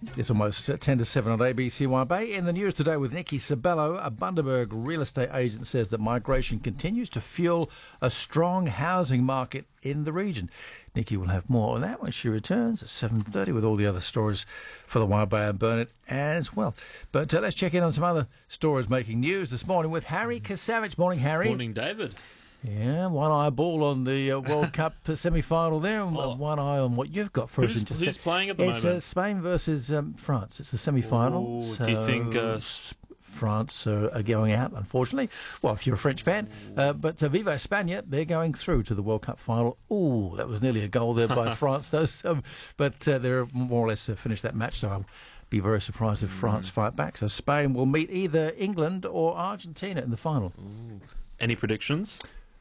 It's almost 10 to 7 on ABC Bay. In the news today with Nikki Sabello, a Bundaberg real estate agent says that migration continues to fuel a strong housing market in the region. Nikki will have more on that when she returns at 7:30 with all the other stories for the Wairarapa and Burnett as well. But let's check in on some other stories making news this morning with Harry Kasavich. Morning, Harry. Morning, David. Yeah, one eye ball on the World Cup semi-final there, and one eye on what you've got for us. Who's playing at the moment? It's Spain versus France. It's the semi-final. So do you think France are going out, unfortunately? Well, if you're a French fan. But Viva España, they're going through to the World Cup final. Ooh, that was nearly a goal there by France, though. But they're more or less finished that match, so I'll be very surprised if France fight back. So Spain will meet either England or Argentina in the final. Ooh. Any predictions?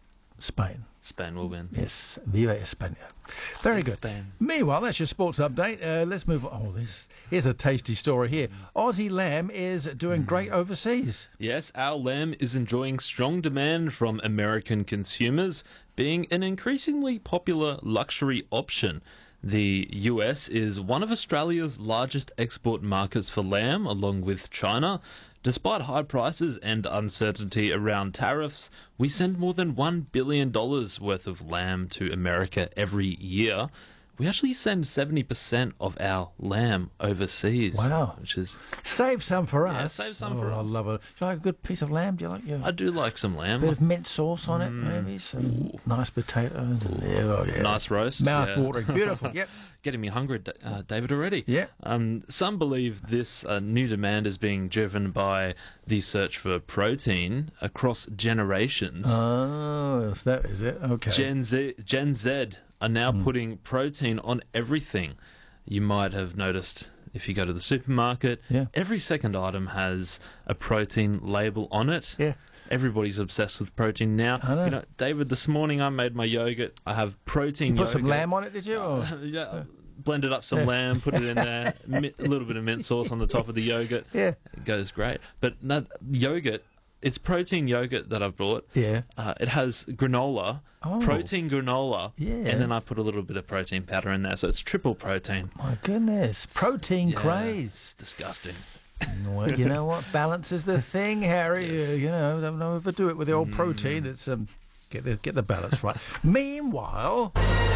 Spain. Spain will win. Yes, Viva España. Very good. Spain. Meanwhile, that's your sports update. Let's move on. Oh, here's a tasty story here. Aussie lamb is doing great overseas. Yes, our lamb is enjoying strong demand from American consumers, being an increasingly popular luxury option. The US is one of Australia's largest export markets for lamb, along with China. Despite high prices and uncertainty around tariffs, we send more than $1 billion worth of lamb to America every year. We actually send 70% of our lamb overseas. Wow. Which is... Save some for us. Save some for us. I love it. Do you like a good piece of lamb? Do you like I do like some lamb. A bit of mint sauce on it, maybe? Some nice potatoes. Nice roast. Mouth-watering. Beautiful. Yep. Getting me hungry, David, already. Yeah. Some believe this new demand is being driven by the search for protein across generations. Oh, that is it. Okay. Gen Z are now putting protein on everything. You might have noticed if you go to the supermarket, every second item has a protein label on it. Yeah. Everybody's obsessed with protein now. I know. You know, David, this morning I made my yogurt. I have protein You put yogurt. some lamb on it, did you? Yeah. Blended up some lamb, put it in there, a little bit of mint sauce on the top of the yogurt. Yeah. It goes great. But no, yogurt, it's protein yogurt that I've brought. Yeah. It has granola, protein granola, Yeah. and then I put a little bit of protein powder in there, so it's triple protein. My goodness. Protein craze. It's disgusting. Well, you know what? Balance is the thing, Harry. Yes. Don't overdo it with the old protein. It's get the balance right. Meanwhile,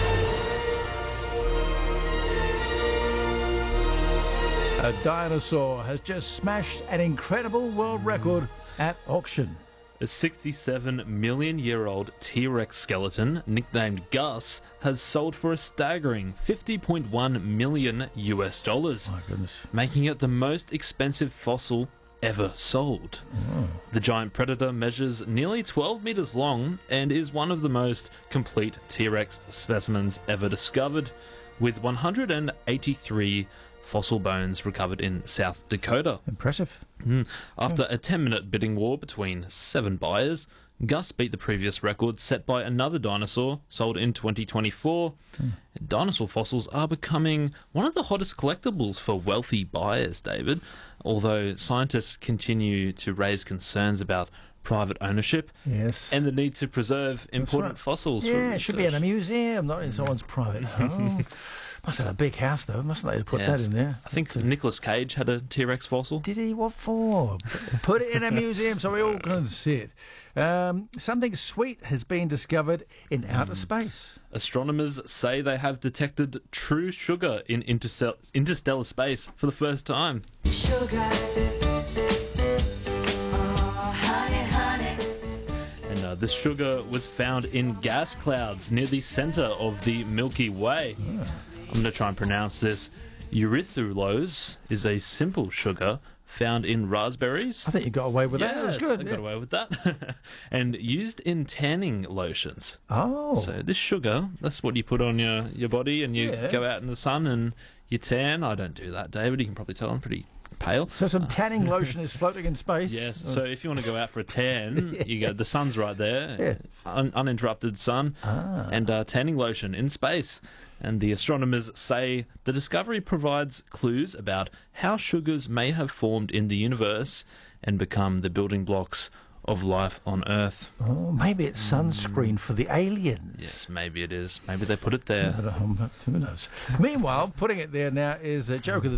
a dinosaur has just smashed an incredible world record at auction. A 67-million-year-old T-Rex skeleton, nicknamed Gus, has sold for a staggering $50.1 million. My goodness. Making it the most expensive fossil ever sold. The giant predator measures nearly 12 meters long and is one of the most complete T-Rex specimens ever discovered, with 183 fossil bones recovered in South Dakota. Impressive. After a 10-minute bidding war between 7 buyers, Gus beat the previous record set by another dinosaur sold in 2024. Dinosaur fossils are becoming one of the hottest collectibles for wealthy buyers, David, although scientists continue to raise concerns about private ownership and the need to preserve important fossils. Yeah, it should be in a museum, not in someone's private home. Must have a big house, though, mustn't they, to put that in there? I think Nicolas Cage had a T-Rex fossil. Did he? What for? Put it in a museum so we all can see it. Something sweet has been discovered in outer space. Astronomers say they have detected true sugar in interstellar space for the first time. Sugar. This sugar was found in gas clouds near the centre of the Milky Way. I'm going to try and pronounce this. Erythrulose is a simple sugar found in raspberries. I think you got away with that. That was good. I got away with that. And used in tanning lotions. Oh. So this sugar, that's what you put on your body and you go out in the sun and you tan. I don't do that, David. You can probably tell I'm pretty pale. So some tanning lotion is floating in space. Yes. So if you want to go out for a tan, you go. The sun's right there, uninterrupted sun, and tanning lotion in space. And the astronomers say the discovery provides clues about how sugars may have formed in the universe and become the building blocks of life on Earth. Oh, maybe it's sunscreen for the aliens. Yes, maybe it is. Maybe they put it there. Who knows? Meanwhile, putting it there now is a joke of the